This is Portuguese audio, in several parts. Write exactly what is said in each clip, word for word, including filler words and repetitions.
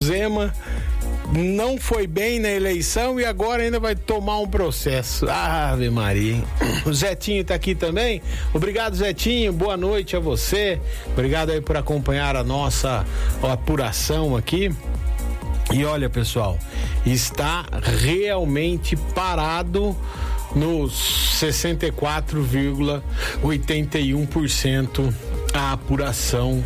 Zema não foi bem na eleição e agora ainda vai tomar um processo. Ave Maria, hein? O Zetinho tá aqui também. Obrigado, Zetinho, boa noite a você. Obrigado aí por acompanhar a nossa apuração aqui. E olha, pessoal, está realmente parado nos sessenta e quatro vírgula oitenta e um por cento a apuração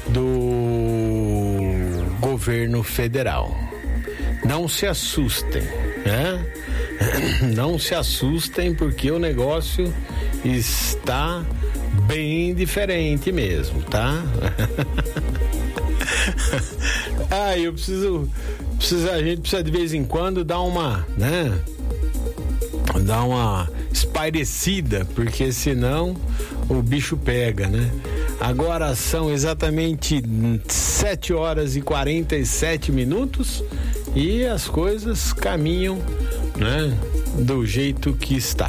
do governo federal. Não se assustem, né? Não se assustem, porque o negócio está bem diferente mesmo, tá? Ah, eu preciso, preciso, a gente precisa de vez em quando dar uma, né? Dar uma espairecida, porque senão o bicho pega, né? Agora são exatamente sete horas e quarenta e sete minutos e as coisas caminham, né, do jeito que está.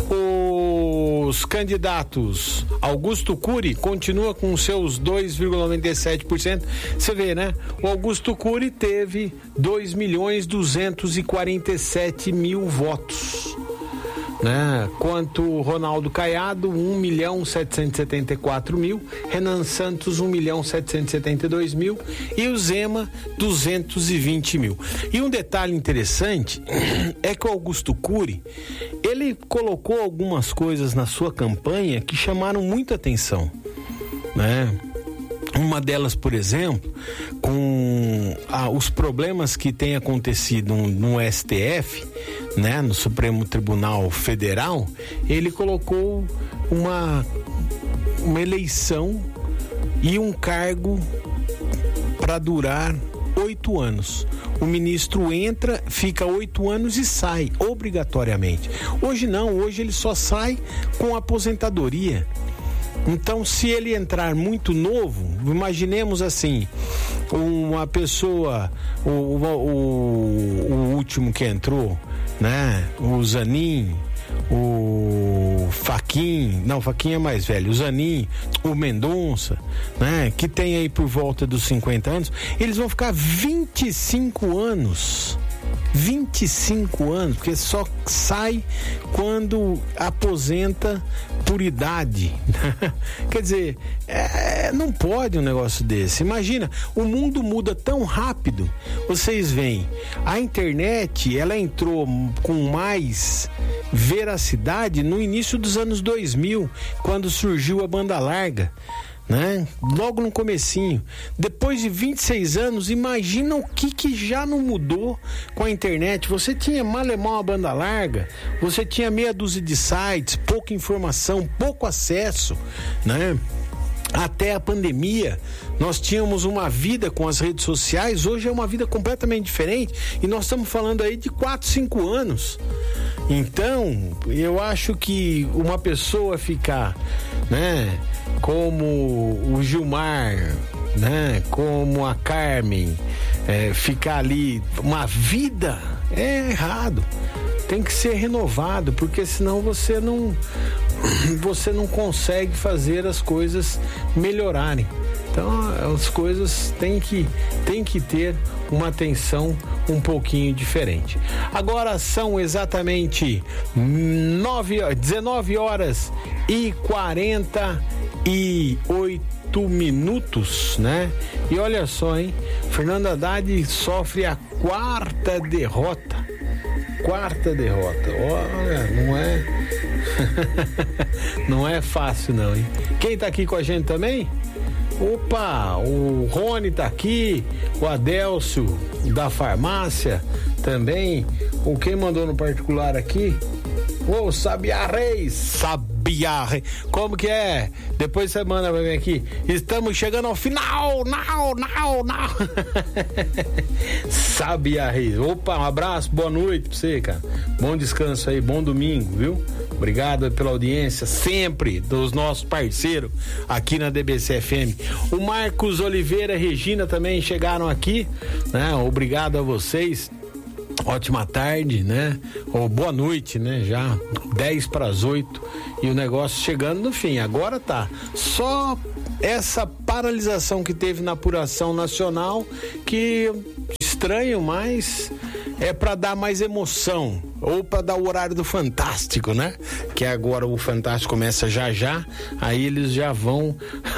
Os candidatos, Augusto Cury continua com seus dois vírgula noventa e sete por cento. Você vê, né? O Augusto Cury teve dois milhões duzentos e quarenta e sete mil votos, né? Quanto o Ronaldo Caiado, um milhão setecentos e setenta e quatro mil, Renan Santos, um milhão setecentos e setenta e dois mil e o Zema, duzentos e vinte mil. E um detalhe interessante é que o Augusto Cury, ele colocou algumas coisas na sua campanha que chamaram muita atenção, né? Uma delas, por exemplo, com ah, os problemas que têm acontecido no, no S T F, né, no Supremo Tribunal Federal, ele colocou uma, uma eleição e um cargo para durar oito anos. O ministro entra, fica oito anos e sai, obrigatoriamente. Hoje não, hoje ele só sai com aposentadoria. Então, se ele entrar muito novo, imaginemos assim, uma pessoa, o, o, o último que entrou, né? O Zanin, o Fachin, não, Fachin é mais velho, o Zanin, o Mendonça, né? Que tem aí por volta dos cinquenta anos, eles vão ficar vinte e cinco anos. vinte e cinco anos, porque só sai quando aposenta por idade. Quer dizer, é, não pode um negócio desse. Imagina, o mundo muda tão rápido. Vocês veem, a internet, ela entrou com mais veracidade no início dos anos dois mil, quando surgiu a banda larga, né? Logo no comecinho. Depois de vinte e seis anos, imagina o que que já não mudou com a internet. Você tinha malemão a banda larga, você tinha meia dúzia de sites, pouca informação, pouco acesso, né? Até a pandemia, nós tínhamos uma vida com as redes sociais, hoje é uma vida completamente diferente e nós estamos falando aí de quatro, cinco anos. Então, eu acho que uma pessoa ficar, né, como o Gilmar, né, como a Carmen, é, ficar ali uma vida, é errado. Tem que ser renovado, porque senão você não você não consegue fazer as coisas melhorarem. Então as coisas têm que, têm que ter uma atenção um pouquinho diferente. Agora são exatamente nove, dezenove horas e quarenta e oito minutos, né? E olha só, hein? Fernando Haddad sofre a quarta derrota. Quarta derrota. Olha, não é não é fácil não, hein? Quem tá aqui com a gente também? Opa, o Rony tá aqui, o Adélcio da farmácia também. O quem mandou no particular aqui? Ô, Sabiá Reis, Sabiá Reis. Como que é? Depois você manda pra mim aqui. Estamos chegando ao final, não, não, não. Sabiá Reis. Opa, um abraço, boa noite pra você, cara. Bom descanso aí, bom domingo, viu? Obrigado pela audiência sempre dos nossos parceiros aqui na D B C F M. O Marcos Oliveira e Regina também chegaram aqui, né? Obrigado a vocês. Ótima tarde, né? Ou boa noite, né? Já dez para as oito e o negócio chegando no fim. Agora tá só essa paralisação que teve na apuração nacional, que estranho, mas é para dar mais emoção, ou para dar o horário do Fantástico, né? Que agora o Fantástico começa já já, aí eles já vão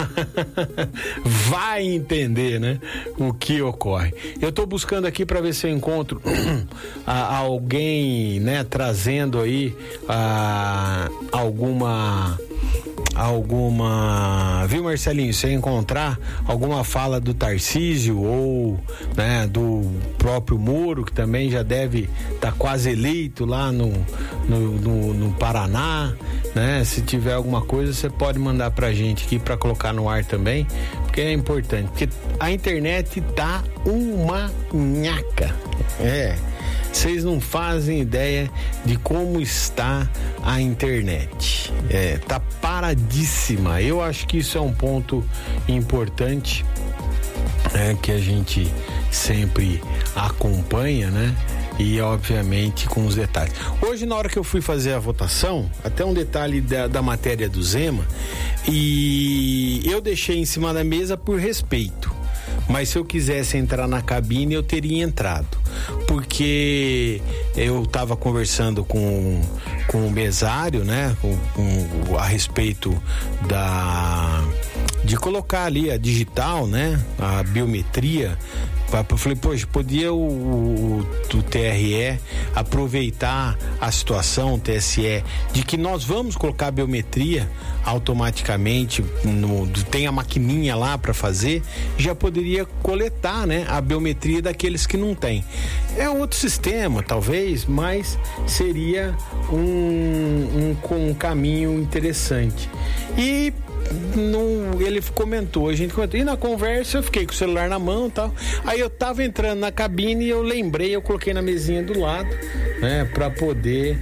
vai entender, né? O que ocorre. Eu tô buscando aqui para ver se eu encontro a, alguém, né? Trazendo aí a, alguma alguma, viu, Marcelinho, se encontrar alguma fala do Tarcísio ou, né, do próprio Moro, que também já deve estar tá quase eleito lá no, no, no, no Paraná, né? Se tiver alguma coisa, você pode mandar pra gente aqui pra colocar no ar também, porque é importante, porque a internet tá uma nhaca, é. Vocês não fazem ideia de como está a internet. É, tá paradíssima. Eu acho que isso é um ponto importante, é, que a gente sempre acompanha, né? E obviamente com os detalhes. Hoje, na hora que eu fui fazer a votação, até um detalhe da, da matéria do Zema, e eu deixei em cima da mesa por respeito. Mas se eu quisesse entrar na cabine, eu teria entrado, porque eu estava conversando com, com o mesário, né, com, com, a respeito da de colocar ali a digital, né, a biometria. Eu falei, poxa, podia o, o, o T R E aproveitar a situação, o T S E, de que nós vamos colocar a biometria automaticamente, no, tem a maquininha lá para fazer, já poderia coletar, né, a biometria daqueles que não tem. É outro sistema, talvez, mas seria um, um, um caminho interessante. E Não, ele comentou, a gente comentou, e na conversa eu fiquei com o celular na mão e tal, aí eu tava entrando na cabine e eu lembrei, eu coloquei na mesinha do lado, né, pra poder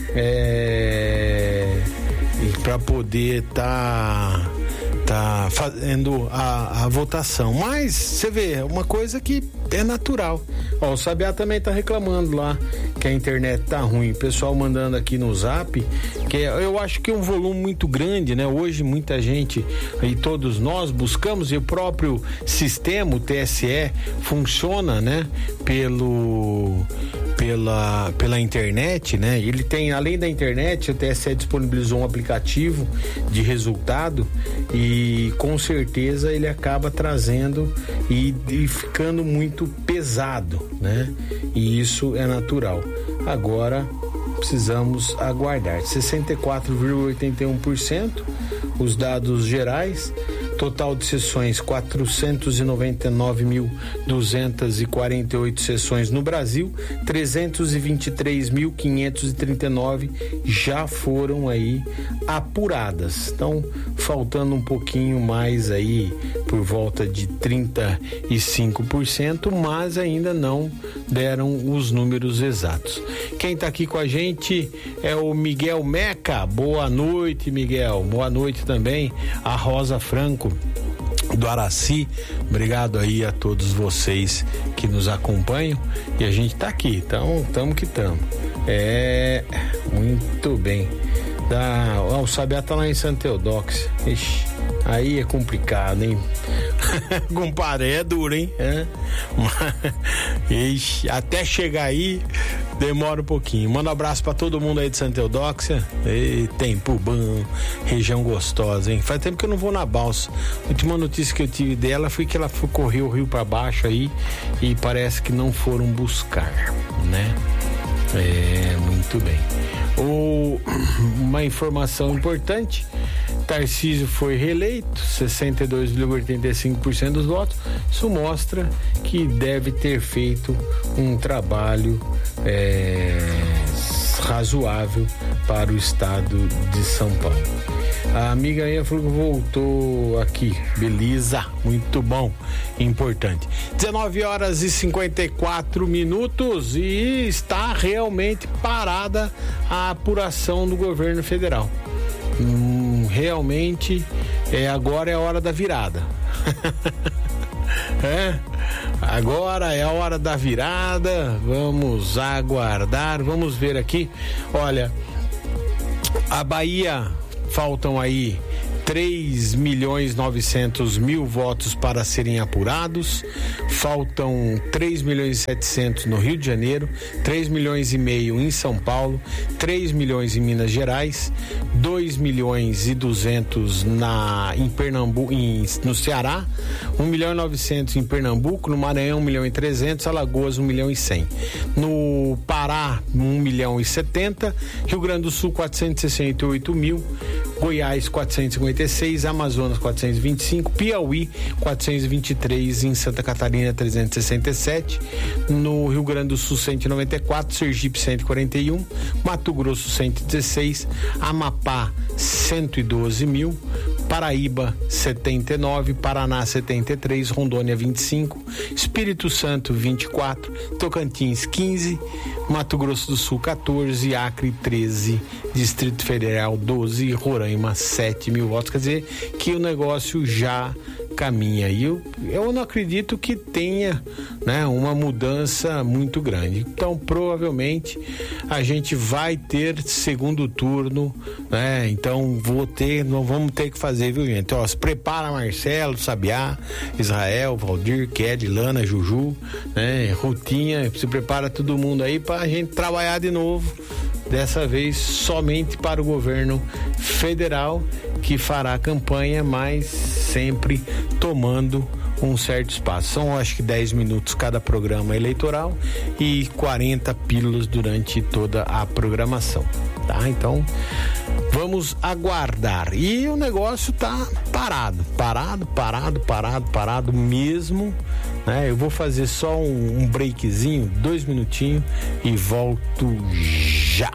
é, pra poder tá tá fazendo a, a votação, mas você vê, uma coisa que é natural. Ó, o Sabiá também tá reclamando lá que a internet tá ruim, o pessoal mandando aqui no Zap, que eu acho que é um volume muito grande, né? Hoje muita gente e todos nós buscamos, e o próprio sistema, o T S E, funciona, né? Pelo pela, pela internet, né? Ele tem, além da internet, o T S E disponibilizou um aplicativo de resultado e com certeza ele acaba trazendo e, e ficando muito pesado, né? E isso é natural. Agora precisamos aguardar. sessenta e quatro vírgula oitenta e um por cento os dados gerais. Total de sessões, quatrocentos e noventa e nove mil duzentas e quarenta e oito sessões no Brasil, trezentos e vinte e três mil quinhentos e trinta e nove já foram aí apuradas. Então, faltando um pouquinho mais aí, por volta de trinta e cinco por cento, mas ainda não deram os números exatos. Quem está aqui com a gente é o Miguel Meca. Boa noite, Miguel. Boa noite também a Rosa Franco do Araci. Obrigado aí a todos vocês que nos acompanham, e a gente tá aqui, então tamo que tamo. É, muito bem. Da, ó, o Sabiá tá lá em Santa Teodóxia. Ixi, aí é complicado, hein? Compadre, é duro, hein? É. Ixi, até chegar aí demora um pouquinho. Manda um abraço pra todo mundo aí de Santa Teodóxia. E tempo bom, região gostosa, hein? Faz tempo que eu não vou na balsa. A última notícia que eu tive dela foi que ela foi correr o rio pra baixo aí e parece que não foram buscar, né? É, muito bem. O, uma informação importante: Tarcísio foi reeleito, sessenta e dois vírgula oitenta e cinco por cento dos votos. Isso mostra que deve ter feito um trabalho é, razoável para o estado de São Paulo. A amiga minha falou que voltou aqui, beleza, muito bom, importante. dezenove horas e cinquenta e quatro minutos e está realmente parada a apuração do governo federal. Hum, realmente, é, agora é a hora da virada. É, agora é a hora da virada, vamos aguardar, vamos ver aqui. Olha, a Bahia, faltam aí três milhões e novecentos mil votos para serem apurados. Faltam três milhões e setecentos no Rio de Janeiro, três milhões e meio em São Paulo, três milhões em Minas Gerais, dois milhões e duzentos na, em Pernambuco, em, no Ceará, um milhão e novecentos em Pernambuco, no Maranhão um milhão e trezentos, Alagoas um milhão e cem. No Pará, um milhão e setenta, Rio Grande do Sul quatrocentos e sessenta e oito mil, Goiás quatrocentos e cinquenta e seis, Amazonas quatrocentos e vinte e cinco, Piauí quatrocentos e vinte e três, em Santa Catarina trezentos e sessenta e sete, no Rio Grande do Sul cento e noventa e quatro, Sergipe cento e quarenta e um, Mato Grosso cento e dezesseis, Amapá cento e doze mil, Paraíba setenta e nove, Paraná setenta e três, Rondônia vinte e cinco, Espírito Santo vinte e quatro, Tocantins quinze, Mato Grosso do Sul quatorze, Acre treze, Distrito Federal doze, Roraima sete mil votos. Quer dizer que o negócio já caminha. E eu, eu não acredito que tenha, né, uma mudança muito grande. Então, provavelmente, a gente vai ter segundo turno, né? Então, vou ter, não vamos ter que fazer, viu, gente? Ó, se prepara Marcelo, Sabiá, Israel, Valdir, Kelly, Lana, Juju, né? Rutinha, se prepara todo mundo aí pra gente trabalhar de novo. Dessa vez somente para o governo federal, que fará a campanha, mas sempre tomando um certo espaço. São, acho que dez minutos cada programa eleitoral e quarenta pílulas durante toda a programação, tá? Então, vamos aguardar. E o negócio tá parado, parado, parado, parado, parado mesmo, né? Eu vou fazer só um, um breakzinho, dois minutinhos e volto já.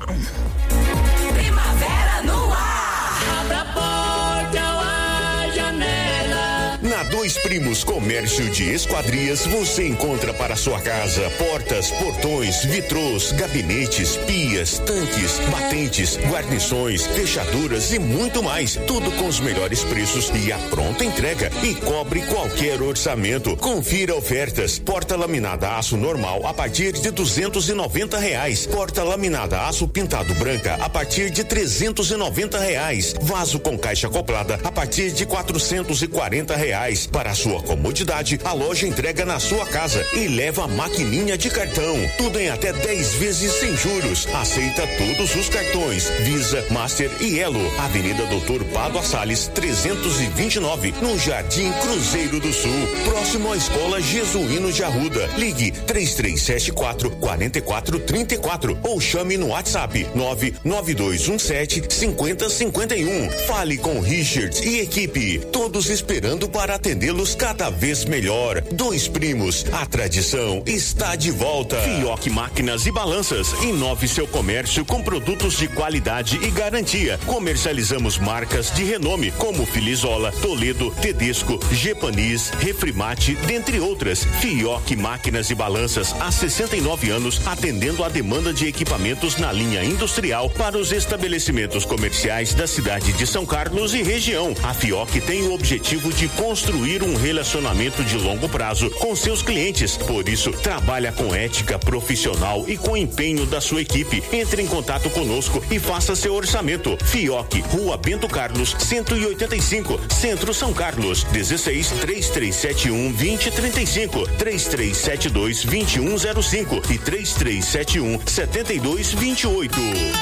Primavera no ar. Abra a porta ou a janela. Na Dois Primos Comércio de Esquadrias, você encontra para sua casa portas, portões, vitrôs, gabinetes, pias, tanques, batentes, guarnições, fechaduras e muito mais. Tudo com os melhores preços e a pronta entrega. E cobre qualquer orçamento. Confira ofertas. Porta laminada aço normal a partir de duzentos e noventa reais. Porta laminada aço pintado branca a partir de trezentos e noventa reais. Vaso com caixa acoplada a partir de quatrocentos e quarenta reais. Para sua comodidade, a loja entrega na sua casa e leva a maquininha de cartão. Tudo em até dez vezes sem juros. Aceita todos os cartões Visa, Master e Elo. Avenida Doutor Pádua Salles, trezentos e vinte e nove, no Jardim Cruzeiro do Sul, próximo à Escola Jesuíno de Arruda. Ligue três três sete quatro, quatro quatro três quatro ou chame no WhatsApp nove nove dois um sete, cinco zero cinco um. Fale com Richard e equipe, todos esperando para atendê-los cada vez melhor. Dois Primos, a tradição está de volta. Fioc Máquinas e Balanças, inove seu comércio com produtos de qualidade e garantia. Comercializamos marcas de renome como Filizola, Toledo, Tedesco, Gepanis, Refrimate, dentre outras. Fioc Máquinas e Balanças, há sessenta e nove anos, atendendo a demanda de equipamentos na linha industrial para os estabelecimentos comerciais da cidade de São Carlos e região. A Fioc tem o objetivo de construir um relacionamento de longo prazo com seus clientes. Por isso, trabalha com ética profissional e com empenho da sua equipe. Entre em contato conosco e faça seu orçamento. Fioc, Rua Bento Carlos, cento e oitenta e cinco, Centro São Carlos, dezesseis, três três sete um, dois zero três cinco, três três sete dois, dois um zero cinco e três três sete um, sete dois dois oito.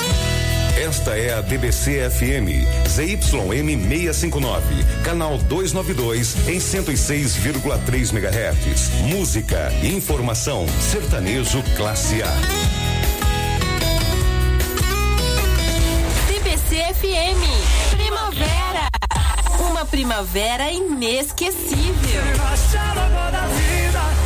Esta é a D B C F M, Z Y M seiscentos e cinquenta e nove, canal duzentos e noventa e dois, em cento e seis vírgula três megahertz. Música, informação, sertanejo classe A. D B C F M, primavera. Uma primavera inesquecível. Se achava da vida.